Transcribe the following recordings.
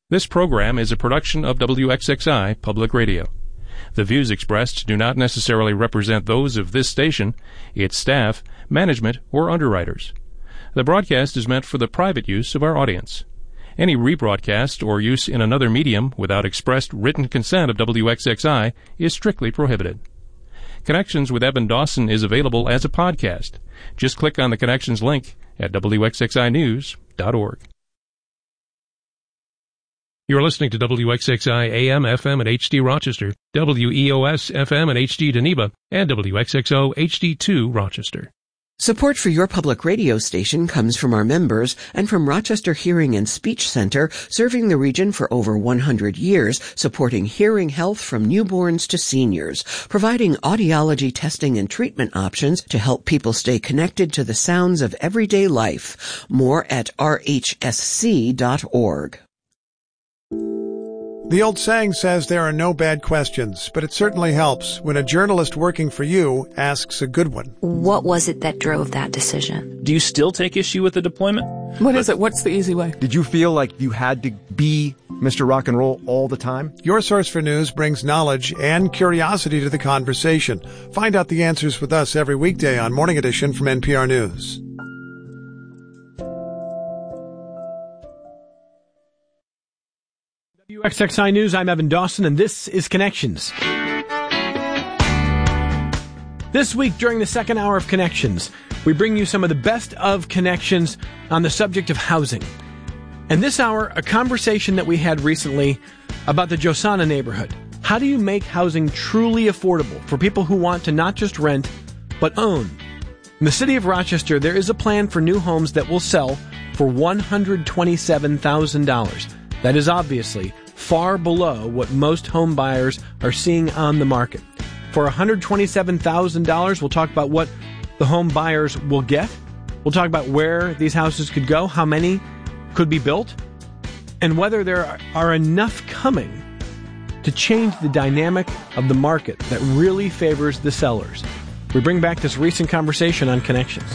This program is a production of WXXI Public Radio. The views expressed do not necessarily represent those of this station, its staff, management, or underwriters. The broadcast is meant for the private use of our audience. Any rebroadcast or use in another medium without expressed written consent of WXXI is strictly prohibited. Connections with Evan Dawson is available as a podcast. Just click on the Connections link at WXXInews.org. You're listening to WXXI AM, FM, and HD Rochester, WEOS, FM, and HD Geneva, and WXXO HD2 Rochester. Support for your public radio station comes from our members and from Rochester Hearing and Speech Center, serving the region for over 100 years, supporting hearing health from newborns to seniors, providing audiology testing and treatment options to help people stay connected to the sounds of everyday life. More at rhsc.org. The old saying says there are no bad questions, but it certainly helps when a journalist working for you asks a good one. What was it that drove that decision? Do you still take issue with the deployment? What is it? What's the easy way? Did you feel like you had to be Mr. Rock and Roll all the time? Your Source for News brings knowledge and curiosity to the conversation. Find out the answers with us every weekday on Morning Edition from NPR News. WXXI News, I'm Evan Dawson, and this is Connections. This week, during the second hour of Connections, we bring you some of the best of connections on the subject of housing. And this hour, a conversation that we had recently about the Josana neighborhood. How do you make housing truly affordable for people who want to not just rent, but own? In the city of Rochester, there is a plan for new homes that will sell for $127,000. That is obviously far below what most home buyers are seeing on the market. For $127,000, we'll talk about what the home buyers will get. We'll talk about where these houses could go, how many could be built, and whether there are enough coming to change the dynamic of the market that really favors the sellers. We bring back this recent conversation on Connections.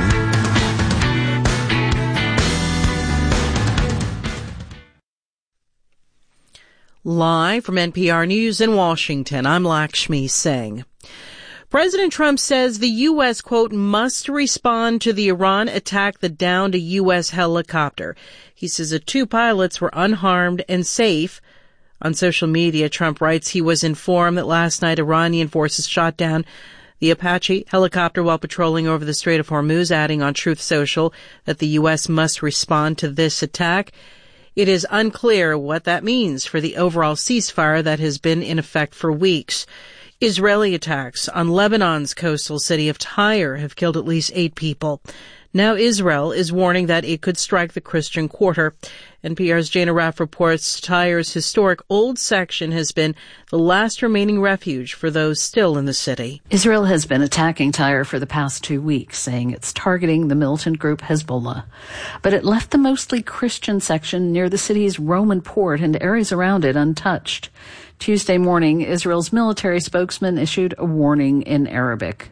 Live from NPR News in Washington, I'm Lakshmi Singh. President Trump says the U.S., quote, must respond to the Iran attack that downed a U.S. helicopter. He says the two pilots were unharmed and safe. On social media, Trump writes he was informed that last night Iranian forces shot down the Apache helicopter while patrolling over the Strait of Hormuz, adding on Truth Social that the U.S. must respond to this attack. It is unclear what that means for the overall ceasefire that has been in effect for weeks. Israeli attacks on Lebanon's coastal city of Tyre have killed at least 8 people. Now Israel is warning that it could strike the Christian Quarter. NPR's Jana Raff reports Tyre's historic old section has been the last remaining refuge for those still in the city. Israel has been attacking Tyre for the past 2 weeks, saying it's targeting the militant group Hezbollah. But it left the mostly Christian section near the city's Roman port and areas around it untouched. Tuesday morning, Israel's military spokesman issued a warning in Arabic.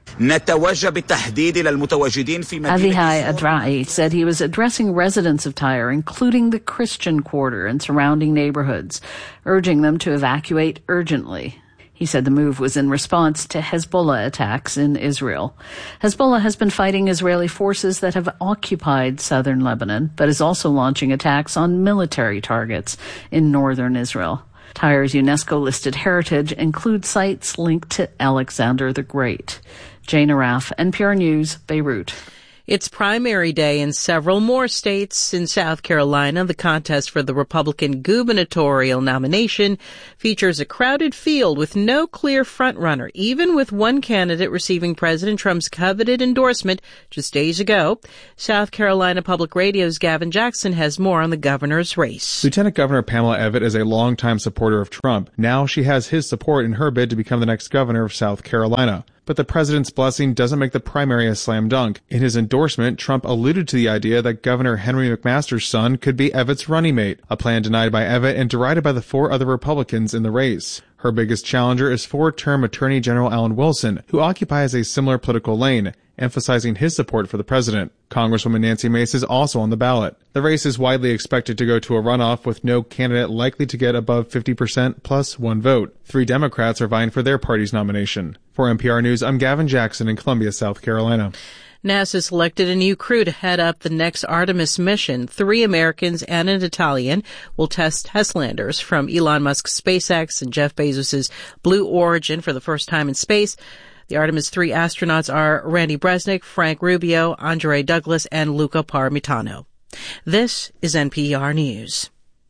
Avihai Adra'i said he was addressing residents of Tyre, including the Christian Quarter and surrounding neighborhoods, urging them to evacuate urgently. He said the move was in response to Hezbollah attacks in Israel. Hezbollah has been fighting Israeli forces that have occupied southern Lebanon, but is also launching attacks on military targets in northern Israel. Tyre's UNESCO-listed heritage includes sites linked to Alexander the Great. Jana Raff, NPR News, Beirut. It's primary day in several more states. In South Carolina, the contest for the Republican gubernatorial nomination features a crowded field with no clear frontrunner, even with one candidate receiving President Trump's coveted endorsement just days ago. South Carolina Public Radio's Gavin Jackson has more on the governor's race. Lieutenant Governor Pamela Evette is a longtime supporter of Trump. Now she has his support in her bid to become the next governor of South Carolina. But the president's blessing doesn't make the primary a slam dunk. In his endorsement, Trump alluded to the idea that Governor Henry McMaster's son could be Evette's running mate, a plan denied by Evette and derided by the 4 other Republicans in the race. Her Her biggest challenger is four-term Attorney General Alan Wilson, who occupies a similar political lane, emphasizing his support for the president. Congresswoman Nancy Mace is also on the ballot. The race is widely expected to go to a runoff with no candidate likely to get above 50% plus one vote. 3 Democrats are vying for their party's nomination. For NPR News, I'm Gavin Jackson in Columbia, South Carolina. NASA selected a new crew to head up the next Artemis mission. 3 Americans and an Italian will test landers from Elon Musk's SpaceX and Jeff Bezos's Blue Origin for the first time in space. The Artemis 3 astronauts are Randy Bresnik, Frank Rubio, Andre Douglas, and Luca Parmitano. This is NPR News.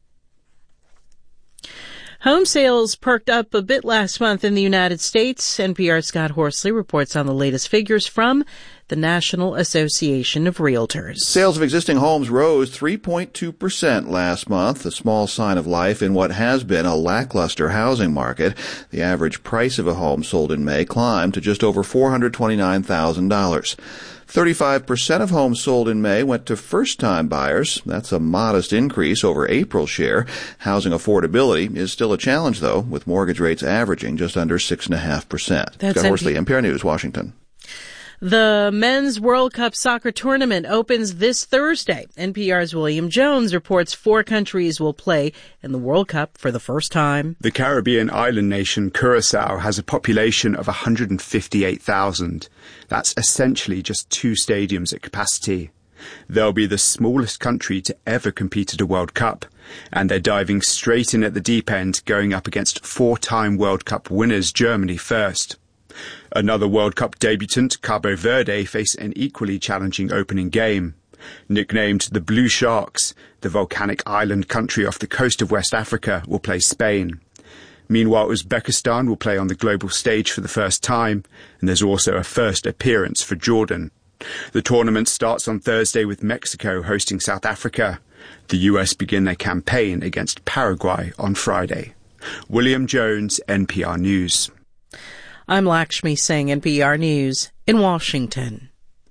Home sales perked up a bit last month in the United States. NPR's Scott Horsley reports on the latest figures from the National Association of Realtors. Sales of existing homes rose 3.2% last month, a small sign of life in what has been a lackluster housing market. The average price of a home sold in May climbed to just over $429,000. 35% of homes sold in May went to first-time buyers. That's a modest increase over April's share. Housing affordability is still a challenge, though, with mortgage rates averaging just under 6.5%. Scott Horsley, NPR News, Washington. The Men's World Cup soccer tournament opens this Thursday. NPR's William Jones reports 4 countries will play in the World Cup for the first time. The Caribbean island nation Curaçao has a population of 158,000. That's essentially just 2 stadiums at capacity. They'll be the smallest country to ever compete at a World Cup, and they're diving straight in at the deep end, going up against 4-time World Cup winners Germany first. Another World Cup debutant, Cabo Verde, face an equally challenging opening game. Nicknamed the Blue Sharks, the volcanic island country off the coast of West Africa will play Spain. Meanwhile, Uzbekistan will play on the global stage for the first time, and there's also a first appearance for Jordan. The tournament starts on Thursday with Mexico hosting South Africa. The US begin their campaign against Paraguay on Friday. William Jones, NPR News. I'm Lakshmi Singh, NPR News in Washington.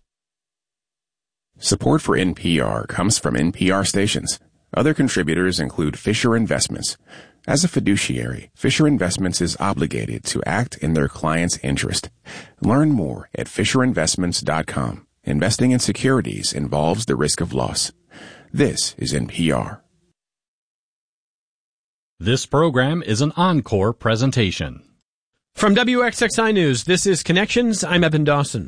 Support for NPR comes from NPR stations. Other contributors include Fisher Investments. As a fiduciary, Fisher Investments is obligated to act in their client's interest. Learn more at FisherInvestments.com. Investing in securities involves the risk of loss. This is NPR. This program is an encore presentation. From WXXI News, this is Connections. I'm Evan Dawson.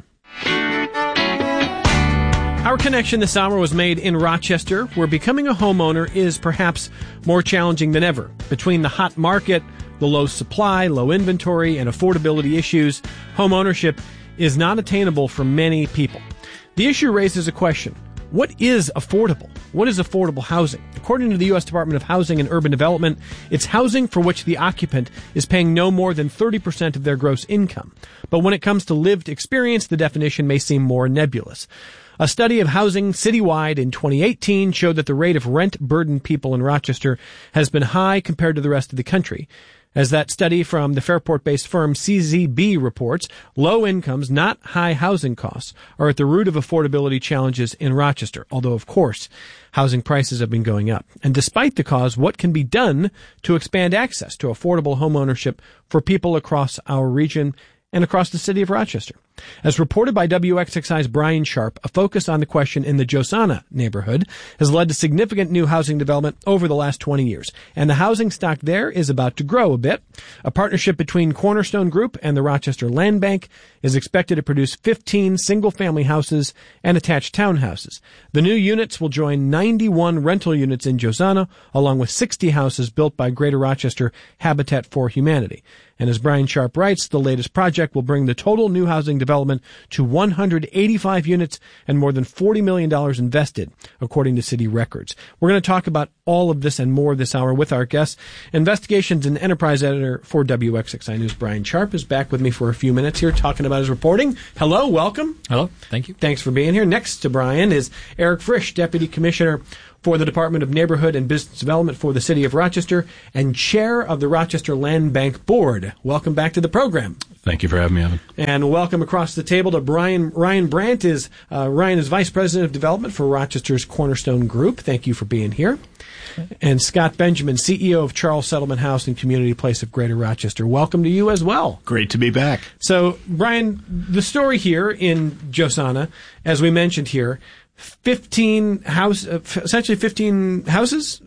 Our connection this hour was made in Rochester, where becoming a homeowner is perhaps more challenging than ever. Between the hot market, the low supply, low inventory, and affordability issues, homeownership is not attainable for many people. The issue raises a question. What is affordable? What is affordable housing? According to the U.S. Department of Housing and Urban Development, it's housing for which the occupant is paying no more than 30% of their gross income. But when it comes to lived experience, the definition may seem more nebulous. A study of housing citywide in 2018 showed that the rate of rent-burdened people in Rochester has been high compared to the rest of the country. As that study from the Fairport-based firm CZB reports, low incomes, not high housing costs, are at the root of affordability challenges in Rochester, although, of course, housing prices have been going up. And despite the cause, what can be done to expand access to affordable homeownership for people across our region and across the city of Rochester? As reported by WXXI's Brian Sharp, a focus on the question in the Josana neighborhood has led to significant new housing development over the last 20 years, and the housing stock there is about to grow a bit. A partnership between Cornerstone Group and the Rochester Land Bank is expected to produce 15 single-family houses and attached townhouses. The new units will join 91 rental units in Josana, along with 60 houses built by Greater Rochester Habitat for Humanity. And as Brian Sharp writes, the latest project will bring the total new housing development to 185 units and more than $40 million invested, according to city records. We're going to talk about all of this and more this hour with our guests. Investigations and Enterprise Editor for WXXI News, Brian Sharp, is back with me for a few minutes here talking about his reporting. Hello, welcome. Hello, thank you. Thanks for being here. Next to Brian is Eric Frisch, Deputy Commissioner for the Department of Neighborhood and Business Development for the City of Rochester and chair of the Rochester Land Bank Board. Welcome back to the program. Thank you for having me, Evan. And welcome across the table to Brian. Ryan Brandt is Ryan is Vice President of Development for Rochester's Cornerstone Group. Thank you for being here. And Scott Benjamin, CEO of Charles Settlement House and Community Place of Greater Rochester. Welcome to you as well. Great to be back. So, Brian, the story here in Josana, as we mentioned here, 15 houses, 15 houses,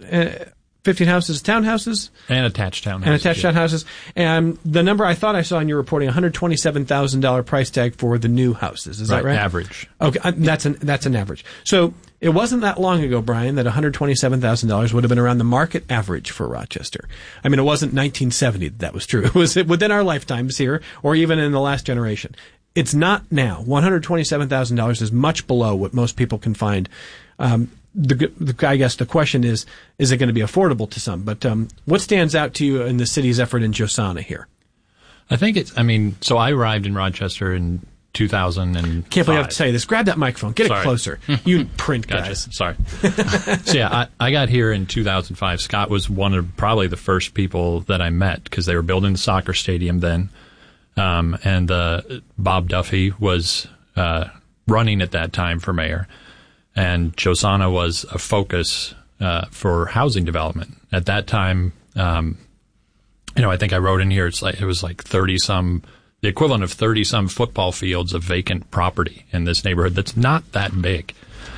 townhouses. And attached townhouses. And the number I thought I saw in your reporting, $127,000 price tag for the new houses. Is that right? Average. Okay, that's an average. So it wasn't that long ago, Brian, that $127,000 would have been around the market average for Rochester. I mean, it wasn't 1970 that was true. It was within our lifetimes here, or even in the last generation. It's not now. $127,000 is much below what most people can find. I guess the question is it going to be affordable to some? But what stands out to you in the city's effort in Josana here? I think so I arrived in Rochester in 2005. Can't believe I have to say this. Grab that microphone. Get it closer. You print guys. Gotcha. Sorry. So yeah, I got here in 2005. Scott was one of probably the first people that I met because they were building the soccer stadium then. And Bob Duffy was running at that time for mayor. And Josana was a focus for housing development. At that time, I think I wrote in here, it was like 30-some, the equivalent of 30-some football fields of vacant property in this neighborhood that's not that big.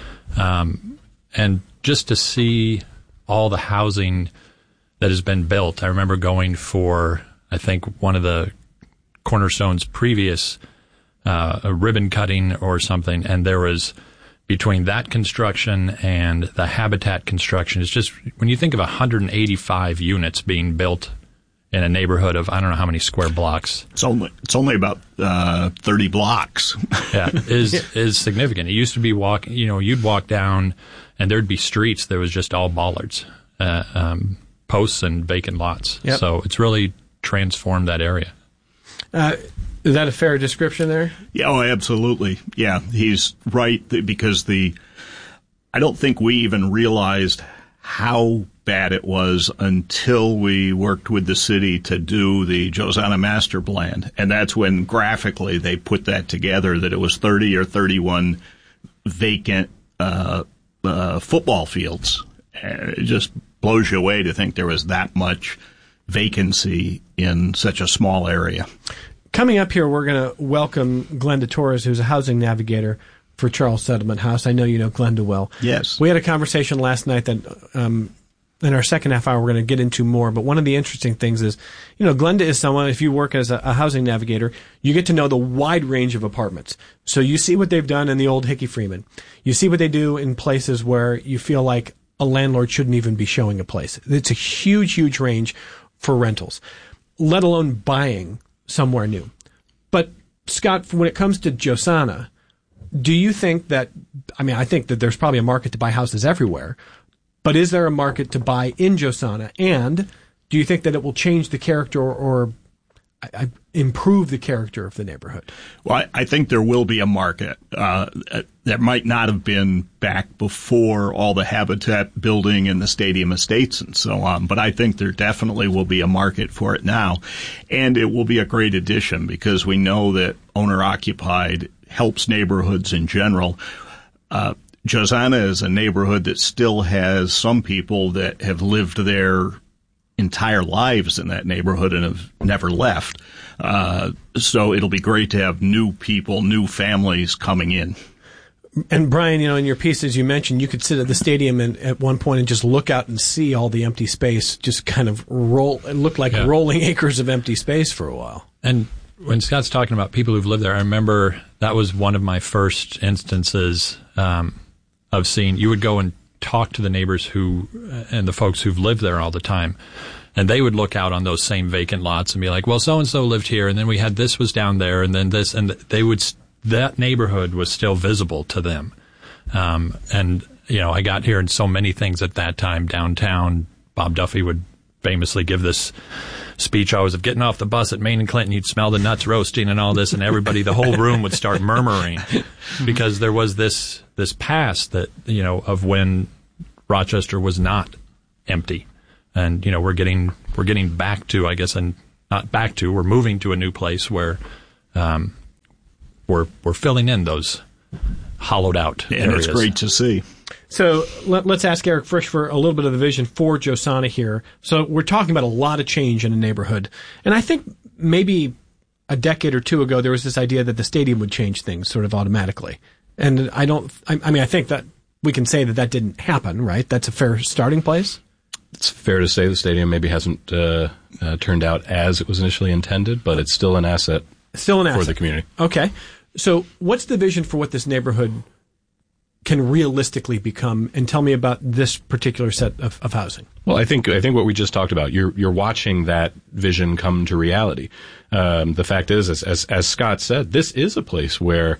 And just to see all the housing that has been built, I remember going for, I think, one of the Cornerstone's previous a ribbon cutting or something, and there was, between that construction and the Habitat construction, it's just, when you think of 185 units being built in a neighborhood of I don't know how many square blocks. It's only about 30 blocks. Yeah, is significant. It used to be you'd walk down and there'd be streets that was just all bollards, posts and vacant lots. Yep. So it's really transformed that area. Is that a fair description there? Yeah, absolutely. Yeah, he's right, because I don't think we even realized how bad it was until we worked with the city to do the Josana Master Plan. And that's when graphically they put that together, that it was 30 or 31 vacant football fields. It just blows you away to think there was that much vacancy in such a small area. Coming up here, we're going to welcome Glenda Torres, who's a housing navigator for Charles Settlement House. I know you know Glenda well. Yes. We had a conversation last night that in our second half hour we're going to get into more, but one of the interesting things is, Glenda is someone, if you work as a housing navigator, you get to know the wide range of apartments. So you see what they've done in the old Hickey Freeman. You see what they do in places where you feel like a landlord shouldn't even be showing a place. It's a huge, huge range for rentals, let alone buying somewhere new. But Scott, when it comes to Josana, do you think that, I think that there's probably a market to buy houses everywhere, but is there a market to buy in Josana? And do you think that it will change the character or improve the character of the neighborhood? Well, I think there will be a market. That might not have been back before all the Habitat building and the stadium estates and so on, but I think there definitely will be a market for it now. And it will be a great addition because we know that owner-occupied helps neighborhoods in general. Josana is a neighborhood that still has some people that have lived their entire lives in that neighborhood and have never left. So it'll be great to have new people, new families coming in. And Brian, in your pieces you mentioned you could sit at the stadium and at one point and just look out and see all the empty space just kind of it looked like rolling acres of empty space for a while. And when Scott's talking about people who've lived there, I remember that was one of my first instances of seeing, you would go and talk to the neighbors and the folks who've lived there all the time. And they would look out on those same vacant lots and be like, well, so-and-so lived here, and then we had this was down there, and then this, and that neighborhood was still visible to them. And, I got here in so many things at that time downtown. Bob Duffy would famously give this speech always of getting off the bus at Main and Clinton, you'd smell the nuts roasting and all this, and everybody, the whole room would start murmuring because there was this past that, of when Rochester was not empty. And, we're getting back to, I guess, and not back to, we're moving to a new place where we're filling in those hollowed out areas. And it's great to see. So let's ask Eric Frisch for a little bit of the vision for Josana here. So we're talking about a lot of change in a neighborhood. And I think maybe a decade or two ago, there was this idea that the stadium would change things sort of automatically. And I think that we can say that didn't happen, right? That's a fair starting place. It's fair to say the stadium maybe hasn't turned out as it was initially intended, but it's still an asset. For the community. Okay. So what's the vision for what this neighborhood can realistically become? And tell me about this particular set of housing. Well, I think what we just talked about, you're watching that vision come to reality. The fact is, as Scott said, this is a place where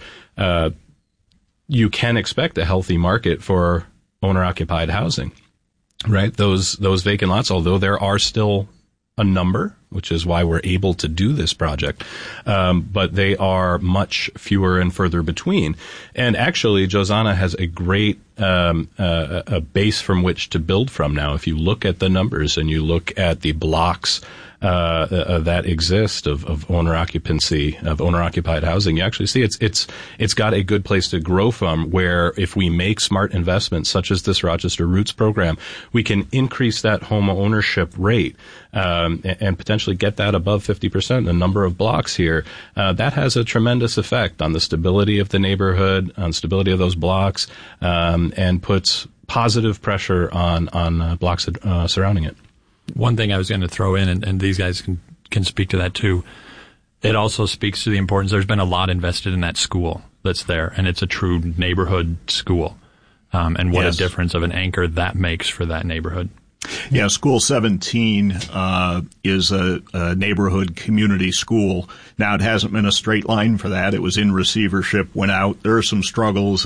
you can expect a healthy market for owner-occupied housing, right? Those vacant lots, although there are still a number, which is why we're able to do this project, but they are much fewer and further between. And actually, Josana has a great a base from which to build from now. If you look at the numbers and you look at the blocks that exist of owner occupancy, of owner occupied housing, you actually see it's got a good place to grow from, where if we make smart investments such as this Rochester Roots program, we can increase that home ownership rate and potentially get that above 50%. The number of blocks here, that has a tremendous effect on the stability of the neighborhood, on stability of those blocks, and puts positive pressure on blocks surrounding it. One thing I was going to throw in, and these guys can speak to that too, it also speaks to the importance. There's been a lot invested in that school that's there, and it's a true neighborhood school. And what a difference of an anchor that makes for that neighborhood. Yeah, School 17 is a neighborhood community school. Now, it hasn't been a straight line for that. It was in receivership, went out. There are some struggles.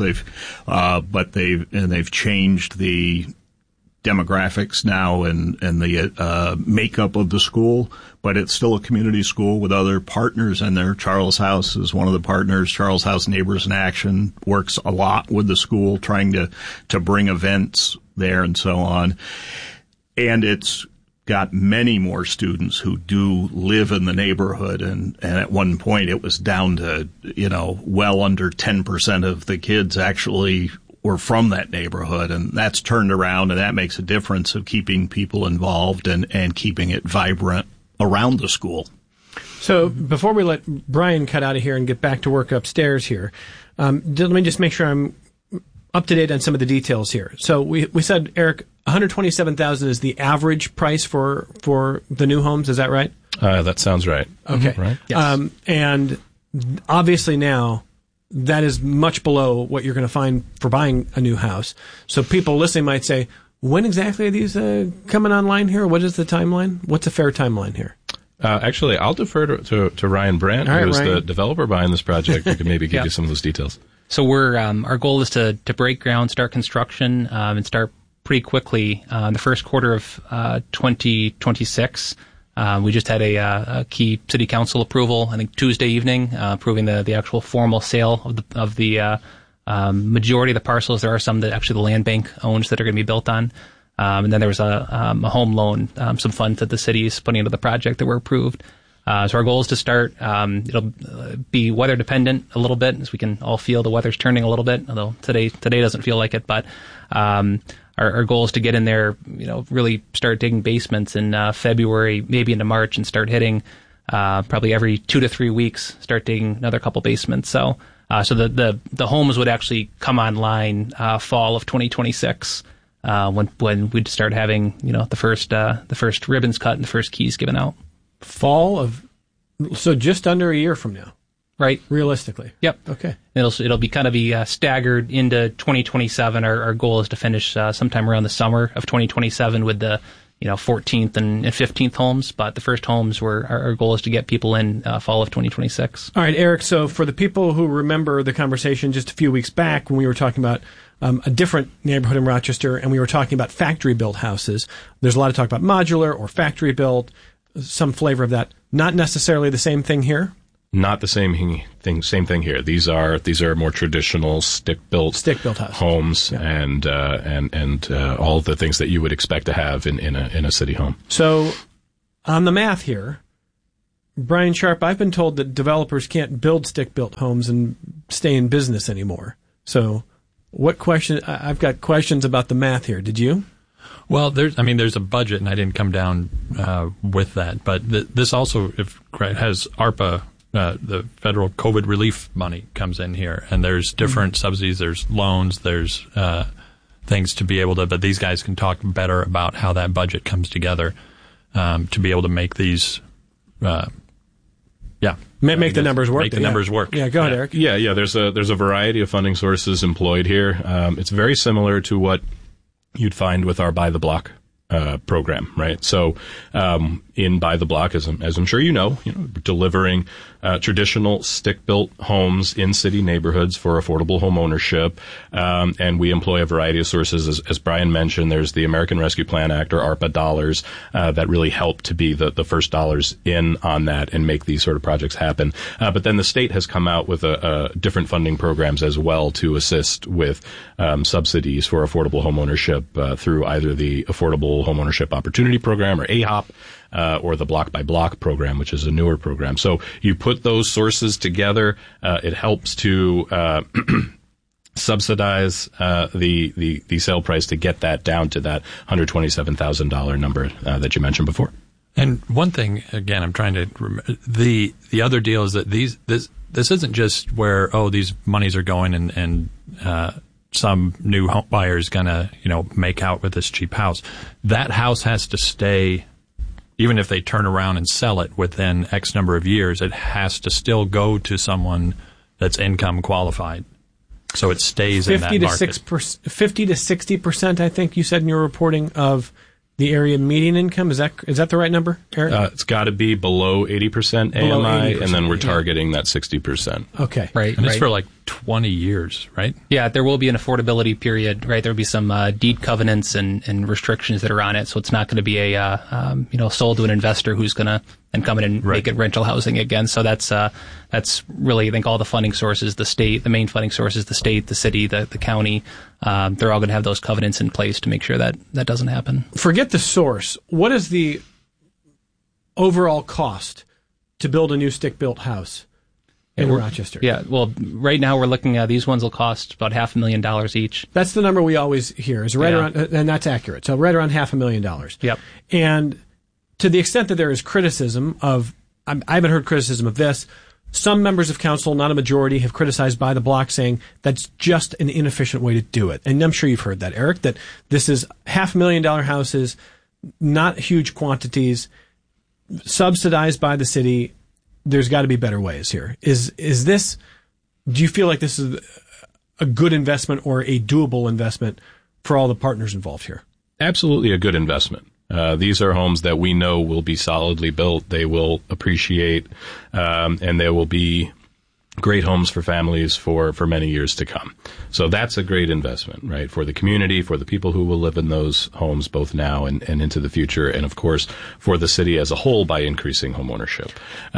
But they've changed the demographics now and the makeup of the school, but it's still a community school with other partners in there. Charles House is one of the partners. Charles House Neighbors in Action works a lot with the school, trying to bring events there and so on. And it's got many more students who do live in the neighborhood, and at one point it was down to, well under 10% of the kids actually were from that neighborhood, and that's turned around, and that makes a difference of keeping people involved and keeping it vibrant around the school. So before we let Brian cut out of here and get back to work upstairs here, let me just make sure I'm up to date on some of the details here. So we said, Eric, $127,000 is the average price for the new homes. Is that right? That sounds right. Okay. Right. Yes. And obviously now that is much below what you're going to find for buying a new house. So people listening might say, when exactly are these coming online here? What is the timeline? What's a fair timeline here? Actually, I'll defer to Ryan Brandt, who's the developer behind this project, who can maybe give you some of those details. So we're our goal is to break ground, start construction, and start pretty quickly. The first quarter of 2026. We just had a key city council approval, I think Tuesday evening, approving the actual formal sale of the majority of the parcels. There are some that actually the land bank owns that are going to be built on. And then there was a home loan, some funds that the city is putting into the project that were approved. So our goal is to start. It'll be weather dependent a little bit, as we can all feel the weather's turning a little bit, although today doesn't feel like it. But our goal is to get in there, really start digging basements in February, maybe into March, and start hitting probably every 2 to 3 weeks, start digging another couple basements. So the homes would actually come online fall of 2026 when we'd start having the first ribbons cut and the first keys given out. So just under a year from now, right? Realistically. Yep. Okay. It'll be kind of be staggered into 2027. Our goal is to finish sometime around the summer of 2027 with the 14th and 15th homes. But the first homes our goal is to get people in fall of 2026. All right, Eric. So for the people who remember the conversation just a few weeks back when we were talking about a different neighborhood in Rochester, and we were talking about factory-built houses, there's a lot of talk about modular or factory-built, some flavor of that. Not necessarily the same thing here? Not the same thing here. These are more traditional stick-built houses. Homes, and all the things that you would expect to have in a city home. So, on the math here, Brian Sharp, I've been told that developers can't build stick-built homes and stay in business anymore. So, I've got questions about the math here. Did you? Well, there's a budget, and I didn't come down with that. But this also has ARPA, the federal COVID relief money comes in here, and there's different subsidies, there's loans, there's things to be able to. But these guys can talk better about how that budget comes together to be able to make these. Make the numbers work. Numbers work. Yeah, go ahead, Eric. Yeah. There's a variety of funding sources employed here. It's very similar to what you'd find with our Buy the Block program, right? So in Buy the Block, as I'm sure you know, delivering traditional stick-built homes in city neighborhoods for affordable home ownership, and we employ a variety of sources. As Brian mentioned, there's the American Rescue Plan Act, or ARPA dollars, that really help to be the first dollars in on that and make these sort of projects happen. But then the state has come out with different funding programs as well to assist with subsidies for affordable home ownership through either the Affordable Home Ownership Opportunity Program, or AHOP, or the Block by Block program, which is a newer program. So you put those sources together, it helps to subsidize the sale price to get that down to that $127,000 number that you mentioned before. And one thing, again, I'm trying to remember, the other deal is that this isn't just where these monies are going and some new home buyer is going to make out with this cheap house. That house has to stay. Even if they turn around and sell it within X number of years, it has to still go to someone that's income qualified. So it stays in that market. 50 to 60%, I think you said in your reporting, of the area median income. Is that the right number, Eric? It's got to be below 80% AMI, 80%, and then we're targeting that 60%. Okay. Right. And it's for like 20 years, right? Yeah, there will be an affordability period, right? There will be some deed covenants and restrictions that are on it, so it's not going to be a sold to an investor who's going to and come in and make it rental housing again. So that's really, I think, all the funding sources, the state, the main funding sources, the state, the city, the county, they're all going to have those covenants in place to make sure that doesn't happen. Forget the source. What is the overall cost to build a new stick-built house in Rochester? Yeah, well, right now we're looking at these ones will cost about $500,000 each. That's the number we always hear, is right around, and that's accurate. So right around $500,000. Yep. And to the extent that there is criticism of, I haven't heard criticism of this, some members of council, not a majority, have criticized Buy the Block, saying that's just an inefficient way to do it. And I'm sure you've heard that, Eric, that this is $500,000 houses, not huge quantities, subsidized by the city. There's got to be better ways here. Is this, do you feel like this is a good investment or a doable investment for all the partners involved here? Absolutely a good investment. These are homes that we know will be solidly built. They will appreciate, and they will be great homes for families for many years to come. So that's a great investment, right? For the community, for the people who will live in those homes both now and into the future, and of course for the city as a whole by increasing home ownership.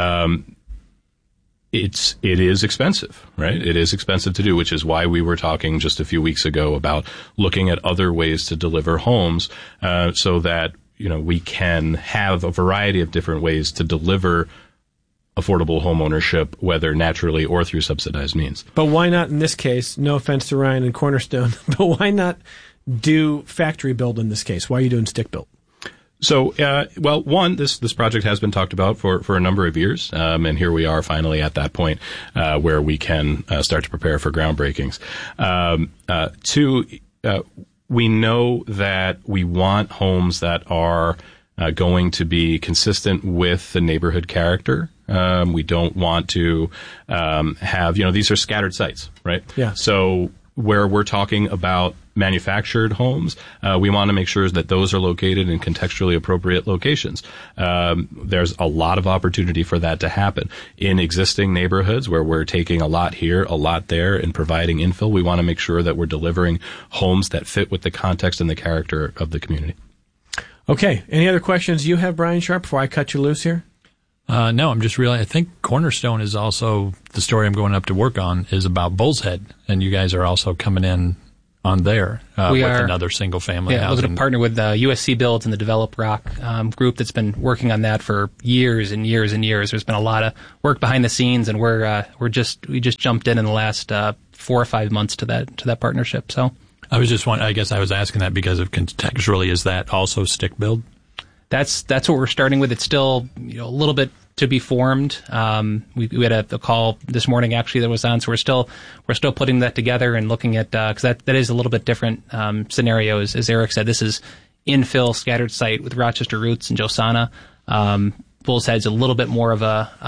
It is expensive, right? It is expensive to do, which is why we were talking just a few weeks ago about looking at other ways to deliver homes, so that, we can have a variety of different ways to deliver affordable home ownership, whether naturally or through subsidized means. But why not in this case, no offense to Ryan and Cornerstone, but why not do factory build in this case? Why are you doing stick built? So, one, this project has been talked about for a number of years, and here we are finally at that point where we can start to prepare for groundbreakings. Two, we know that we want homes that are going to be consistent with the neighborhood character. We don't want to have, these are scattered sites, right? Yeah. So where we're talking about manufactured homes, we want to make sure that those are located in contextually appropriate locations. There's a lot of opportunity for that to happen. In existing neighborhoods where we're taking a lot here, a lot there, and providing infill, we want to make sure that we're delivering homes that fit with the context and the character of the community. Okay. Any other questions you have, Brian Sharp, before I cut you loose here? No, I'm just realizing, I think Cornerstone is also, the story I'm going up to work on is about Bull's Head, and you guys are also coming in on there with another single-family housing. We're going to partner with USC Builds and the Develop Rock group that's been working on that for years and years and years. There's been a lot of work behind the scenes, and we just jumped in the last 4 or 5 months to that partnership. So I was just wondering, I guess I was asking that because of contextually, is that also stick build? That's what we're starting with. It's still a little bit to be formed. We had a call this morning actually that was on, so we're still putting that together and looking at because that is a little bit different scenario. As Eric said, this is infill scattered site with Rochester roots and Josana. Bull's Head's a little bit more of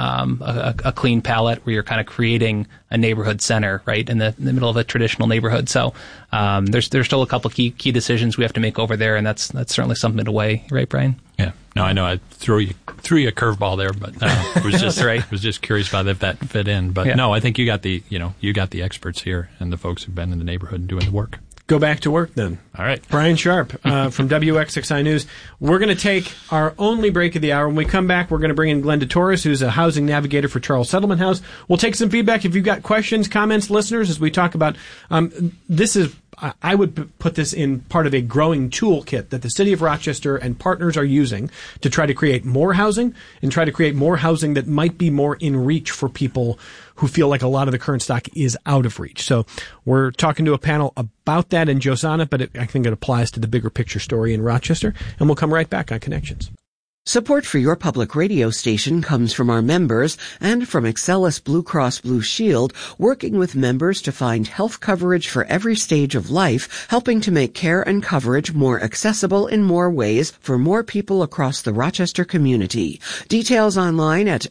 a clean palette where you're kind of creating a neighborhood center right in the middle of a traditional neighborhood. So there's still a couple key decisions we have to make over there, and that's certainly something to weigh, right, Brian? Yeah. No, I know I threw you a curveball there, but I was just right. Was just curious about if that fit in. But no, I think you got the experts here and the folks who've been in the neighborhood doing the work. Go back to work then. All right. Brian Sharp from WXXI News. We're going to take our only break of the hour. When we come back, we're going to bring in Glenda Torres, who's a housing navigator for Charles Settlement House. We'll take some feedback if you've got questions, comments, listeners, as we talk about this is. I would put this in part of a growing toolkit that the City of Rochester and partners are using to try to create more housing and try to create more housing that might be more in reach for people who feel like a lot of the current stock is out of reach. So we're talking to a panel about that in Josana, but I think it applies to the bigger picture story in Rochester, and we'll come right back on Connections. Support for your public radio station comes from our members and from Excellus Blue Cross Blue Shield, working with members to find health coverage for every stage of life, helping to make care and coverage more accessible in more ways for more people across the Rochester community. Details online at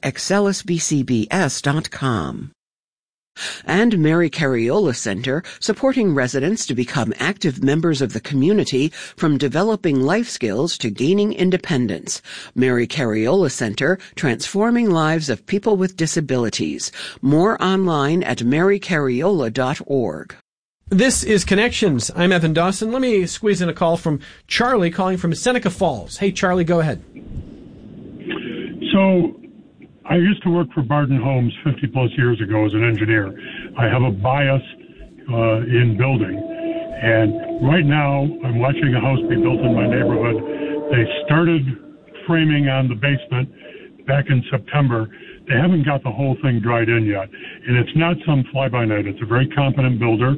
excellusbcbs.com. And Mary Cariola Center, supporting residents to become active members of the community from developing life skills to gaining independence. Mary Cariola Center, transforming lives of people with disabilities. More online at marycariola.org. This is Connections. I'm Evan Dawson. Let me squeeze in a call from Charlie calling from Seneca Falls. Hey, Charlie, go ahead. So, I used to work for Barden Homes 50 plus years ago as an engineer. I have a bias in building. And right now, I'm watching a house be built in my neighborhood. They started framing on the basement back in September. They haven't got the whole thing dried in yet. And it's not some fly-by-night. It's a very competent builder.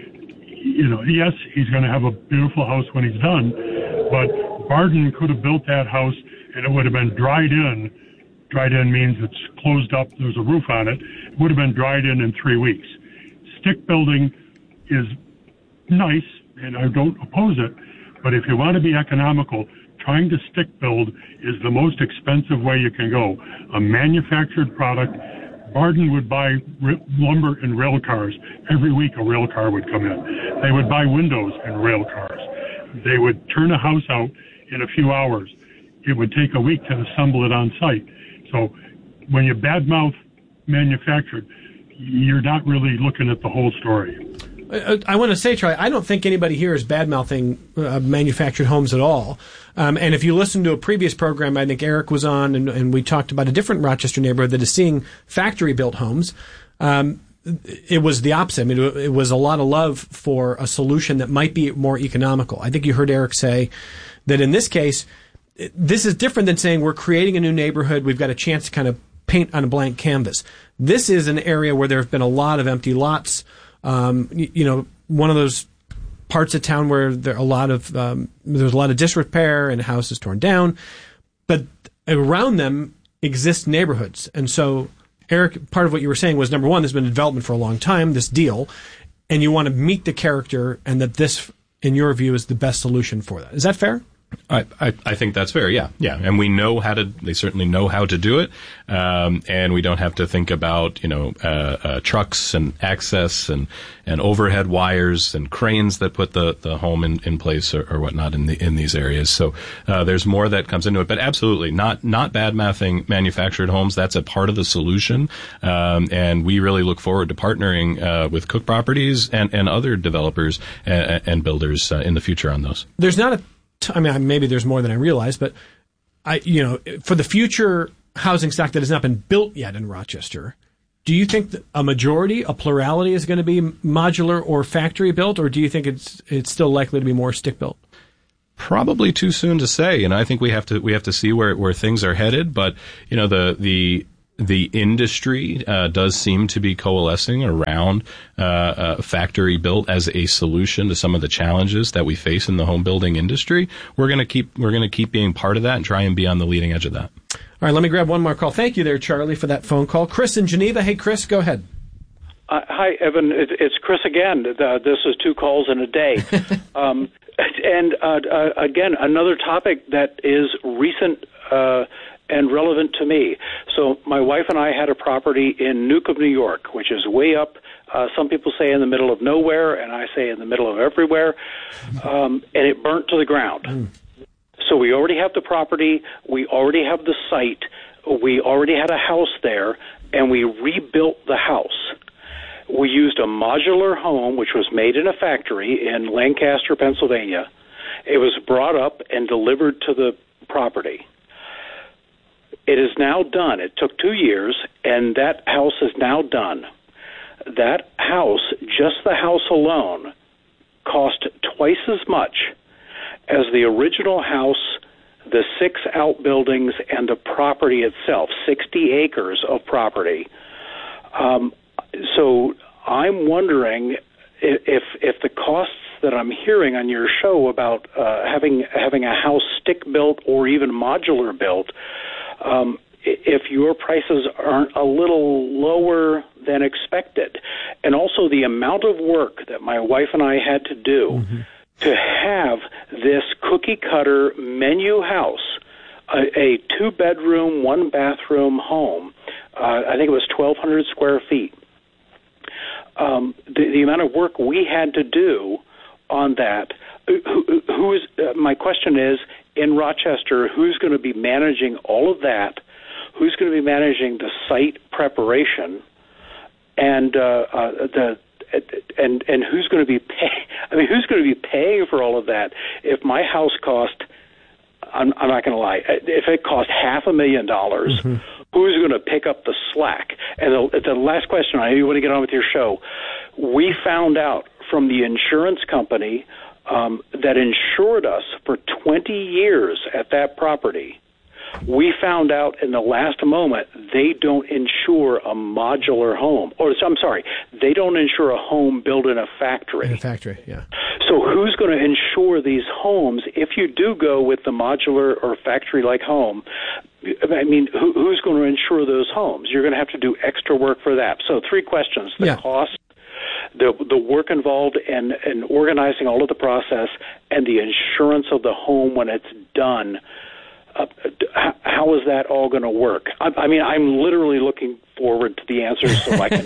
Yes, he's going to have a beautiful house when he's done, but Barden could have built that house and it would have been dried in. Dried in means it's closed up, there's a roof on it. It would have been dried in 3 weeks. Stick building is nice, and I don't oppose it, but if you want to be economical, trying to stick build is the most expensive way you can go. A manufactured product, Barden would buy lumber and rail cars. Every week a rail car would come in. They would buy windows and rail cars. They would turn a house out in a few hours. It would take a week to assemble it on site. So when you badmouth manufactured, you're not really looking at the whole story. I want to say, Charlie, I don't think anybody here is bad-mouthing manufactured homes at all. And if you listen to a previous program, I think Eric was on, and we talked about a different Rochester neighborhood that is seeing factory-built homes. It was the opposite. I mean, it was a lot of love for a solution that might be more economical. I think you heard Eric say that in this case, this is different than saying we're creating a new neighborhood. We've got a chance to kind of paint on a blank canvas. This is an area where there have been a lot of empty lots. One of those parts of town where there's a lot of disrepair and houses torn down, but around them exist neighborhoods. And so, Eric, part of what you were saying was, number one, there's been development for a long time, this deal, and you want to meet the character, and that this, in your view, is the best solution for that. Is that fair? I think that's fair. Yeah. And we know they certainly know how to do it. And we don't have to think about, trucks and access and overhead wires and cranes that put the home in place or whatnot in these areas. So, there's more that comes into it, but absolutely not bad-mouthing manufactured homes. That's a part of the solution. And we really look forward to partnering, with Cook Properties and other developers and builders, in the future on those. There's not maybe there's more than I realize, but for the future housing stock that has not been built yet in Rochester. Do you think that a majority, a plurality, is going to be modular or factory built, or do you think it's still likely to be more stick built? Probably too soon to say. I think we have to see where things are headed. But the industry does seem to be coalescing around factory built as a solution to some of the challenges that we face in the home building industry. We're going to keep being part of that and try and be on the leading edge of that. All right, let me grab one more call. Thank you there, Charlie, for that phone call. Chris in Geneva. Hey, Chris, go ahead. Hi, Evan. It's Chris again. This is 2 calls in a day. Again, another topic that is recent and relevant to me. So my wife and I had a property in Newcomb, New York, which is way up. Some people say in the middle of nowhere, and I say in the middle of everywhere. And it burnt to the ground. So we already have the property. We already have the site. We already had a house there, and we rebuilt the house. We used a modular home, which was made in a factory in Lancaster, Pennsylvania. It was brought up and delivered to the property. It is now done. It took 2 years, and that house is now done. That house, just the house alone, cost twice as much as the original house, the 6 outbuildings, and the property itself, 60 acres of property. So I'm wondering if the costs that I'm hearing on your show about having a house stick built or even modular built, if your prices aren't a little lower than expected. And also the amount of work that my wife and I had to do to have this cookie-cutter menu house, a 2-bedroom, 1-bathroom home. I think it was 1,200 square feet. The amount of work we had to do on that. My question is, in Rochester, who's going to be managing all of that? Who's going to be managing the site preparation, and who's going to be who's going to be paying for all of that? If my house cost, I'm not going to lie, if it cost $500,000, who's going to pick up the slack? And the last question, I know you want to get on with your show. We found out from the insurance company that insured us for 20 years at that property. We found out in the last moment they don't insure a modular home. I'm sorry, they don't insure a home built in a factory. In a factory, yeah. So who's going to insure these homes if you do go with the modular or factory-like home? I mean, who's going to insure those homes? You're going to have to do extra work for that. So 3 questions. The cost, the work involved in organizing all of the process, and the insurance of the home when it's done. How is that all going to work? I mean, I'm literally looking forward to the answers so I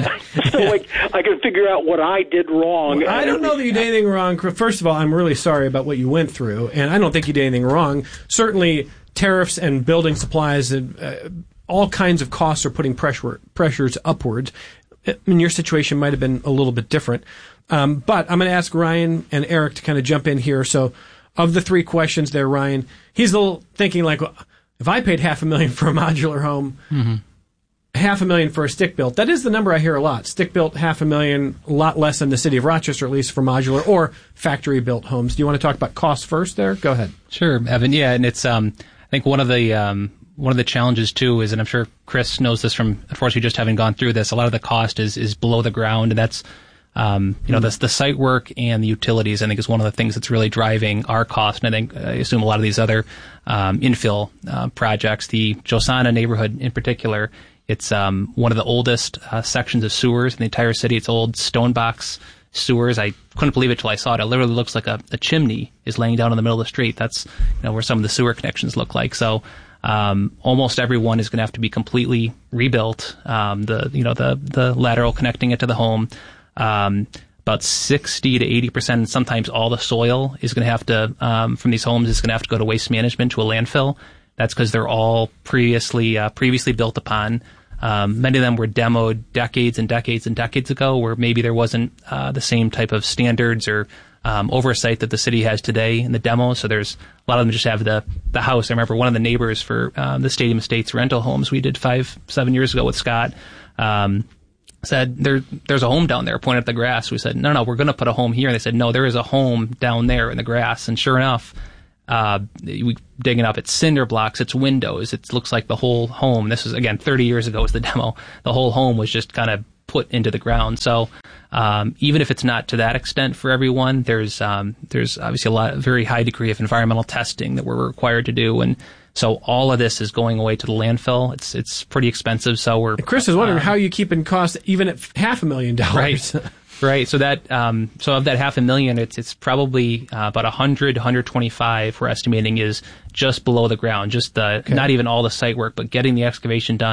can figure out what I did wrong. Well, I don't know that you did anything wrong. First of all, I'm really sorry about what you went through, and I don't think you did anything wrong. Certainly, tariffs and building supplies and all kinds of costs are putting pressures upwards. I mean, your situation might have been a little bit different. But I'm going to ask Ryan and Eric to kind of jump in here. So, of the 3 questions there, Ryan, he's a little thinking like, well, if I paid $500,000 for a modular home, $500,000 for a stick built, that is the number I hear a lot. Stick built, $500,000, a lot less in the city of Rochester, at least for modular or factory built homes. Do you want to talk about costs first there? Go ahead. Sure, Evan. Yeah, and it's I think one of the challenges too is, and I'm sure Chris knows this from unfortunately just having gone through this, a lot of the cost is below the ground, and that's the site work and the utilities, I think, is one of the things that's really driving our cost. And I assume a lot of these other infill projects, the Josana neighborhood in particular, it's one of the oldest sections of sewers in the entire city. It's old stone box sewers. I couldn't believe it till I saw it. It literally looks like a chimney is laying down in the middle of the street. That's where some of the sewer connections look like. So almost everyone is going to have to be completely rebuilt. The lateral connecting it to the home. About 60 to 80%, and sometimes all the soil is going to have to, from these homes, is going to have to go to waste management, to a landfill. That's because they're all previously built upon. Many of them were demoed decades and decades and decades ago, where maybe there wasn't the same type of standards or oversight that the city has today in the demo. So there's a lot of them just have the house. I remember one of the neighbors for the Stadium Estates rental homes we did 5-7 years ago with Scott said there's a home down there, pointed at the grass. We said, no, we're going to put a home here. And they said, no, there is a home down there in the grass. And sure enough, we digging up, it's cinder blocks, it's windows. It looks like the whole home. This is, again, 30 years ago was the demo. The whole home was just kind of put into the ground. So even if it's not to that extent for everyone, there's obviously a very high degree of environmental testing that we're required to do. And so all of this is going away to the landfill. It's pretty expensive. So Chris is wondering how you keep in cost even at $500,000. Right. So that so of that $500,000, it's probably about 125 we're estimating is just below the ground, just not even all the site work, but getting the excavation done.